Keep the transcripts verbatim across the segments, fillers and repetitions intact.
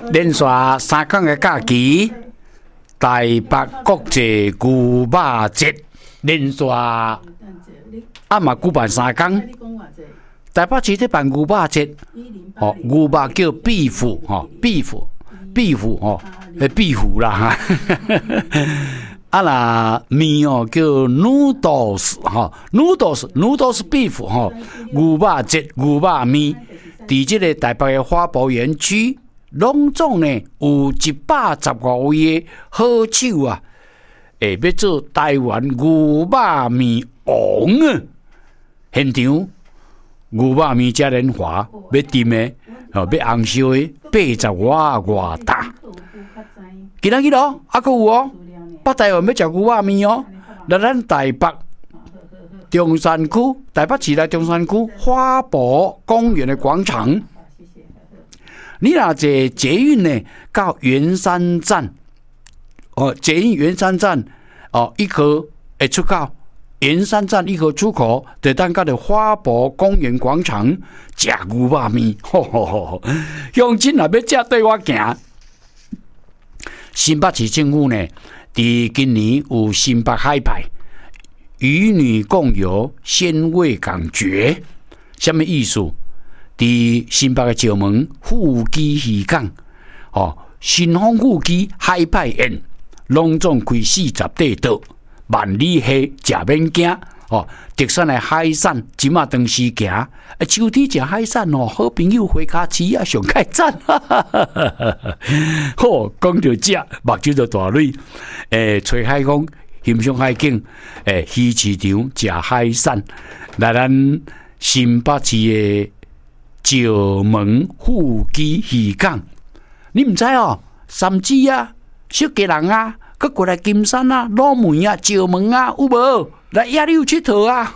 连续三天的假期，台北国际牛肉节连续啊嘛举办三天。台北市咧办牛肉节，哦，牛肉叫 beef 吼 ，beef beef 吼，诶 beef 啦哈。啊啦面哦叫 noodles 吼 ，noodles noodles beef 吼，牛肉节牛肉面，伫即个台北的花博园区，拢总呢有一百十五位的好手啊，会要做台湾牛肉面王啊！现场牛肉面嘉年华要炖的，哦要红烧的八十外外大。今仔日哦，还佫有哦。北台湾要食牛肉面哦，来咱台北中山区，台北市内中山区花博公园的广场，你若坐捷运呢，到圆山站，哦，捷运圆山站哦，一号会出口，圆山站一号出口，就等到的花博公园广场食牛肉面，吼吼吼！乡亲若要食对我行，新北市政府呢？伫今年有新北海派与女共游鲜味港绝，什么意思？伫新北的石门富基渔港，哦，新丰富基海派宴，隆重开四十块岛，万里虾食免惊。哦，特产的海产，即马当时行，啊，秋天食海产哦，好朋友回家吃啊，上开赞，哈哈哈哈！好，讲到这，目睭就大蕊，诶，吹海风，欣赏海景，诶，鱼市场食海产，来咱新北市的石门富基渔港，你唔知哦，三芝啊，小家人啊，佮过来金山啊、老梅啊、石门啊，有无？来亚洲佚佗啊！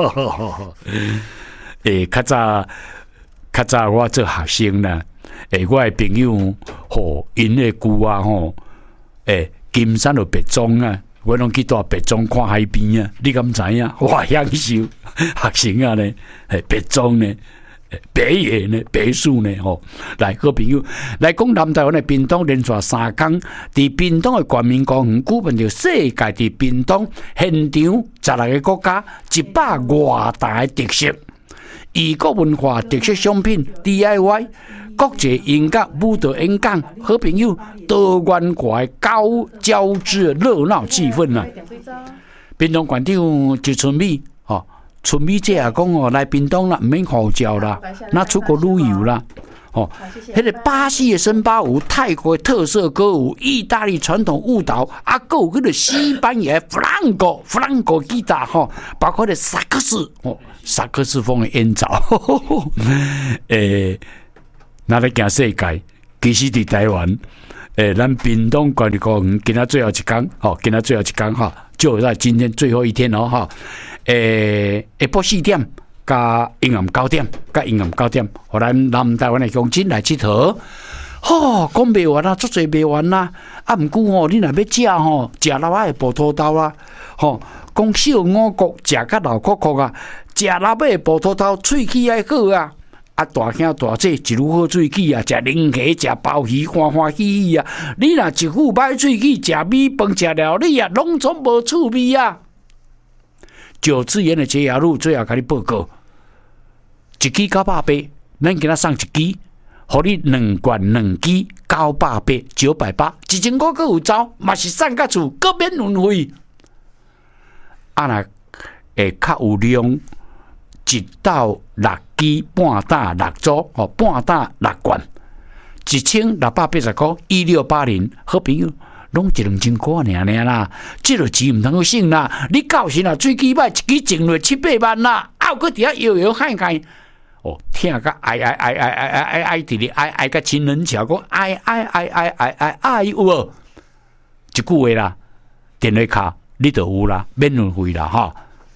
诶，较早较早我做学生啦，诶，我的朋友吼，因的舅啊吼，诶，金山就别庄啊，我拢去到别庄看海边啊，你敢知影？哇，享受学生啊呢，诶，别庄呢。北野呢，别墅呢，吼，来好朋友来讲南台湾的屏东连续三天，伫屏东的冠冕公园举办着世界伫屏东现场十六个国家一百外大的特色异国文化特色商品 D I Y 国际音乐舞蹈演讲，好朋友多元化的高交织的热闹气氛啊！屏东县长周春美，吼。春美姐也讲哦，来屏东啦，唔免护照啦，那出国旅游啦，哦，迄个巴西的森巴舞、泰国的特色歌舞、意大利传统舞蹈，啊，还有迄个西班牙弗朗哥、弗朗哥吉他吼，包括咧萨克斯哦，萨克斯风的演奏，诶，那咧行世界，其实伫台湾，诶，咱屏东管理公园今仔最后一天，吼，今仔最后一天哈，就在今天最后一天哦，哈。诶，下晡四点加阴暗九点，加阴暗九点，互咱南台湾的乡亲来佚佗。吼，讲袂完啦，足侪袂完啦。啊，毋过吼，你若要食吼，食老仔的葡萄豆啦。吼，讲小五谷食甲老壳壳啊，食老尾的葡萄豆喙齿爱好啊。啊，大兄大姐一路好喙齿啊，食零虾，食鲍鱼，欢欢喜喜啊。你若一副歹喙齿，食米饭，食料理啊，拢总无趣味啊。九次元的节牙路最后甲你报告，一支九百八，咱给他送一支，互你两罐两支九百八九百八，一千块阁有走，嘛是送到厝，阁免运费。啊若会较有量，一到六支半打六组，哦，半打六罐，一千六百八十块，一六八零，好朋友。拢一两千块尔尔啦，这个钱唔通去省啦！你到时啊，最起码一支挣落七八万啦，啊，佫伫遐摇摇喊喊，哦，听个哀哀哀哀哀哀哀哀伫咧哀哀个情人桥，讲哀哀哀哀哀哀哀有无？一句话啦，电话卡你就有啦，免运费啦哈。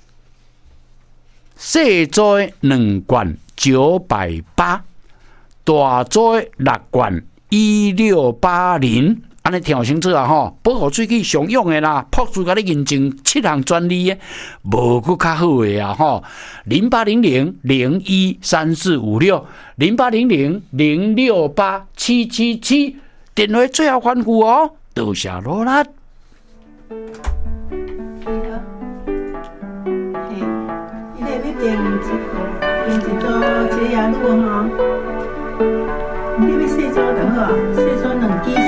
小组两罐九百八，大组六罐一六八零。安尼听清楚啊吼，保护喙齿上用的啦，朴素甲你认证七项专利的，无佫较好的啊吼。零八零零零一三四五六，零八零零零六八七七七， 电话最后吩咐哦，多谢罗拉。 点点一组这夜路哈，你要洗澡就好啊，洗澡两支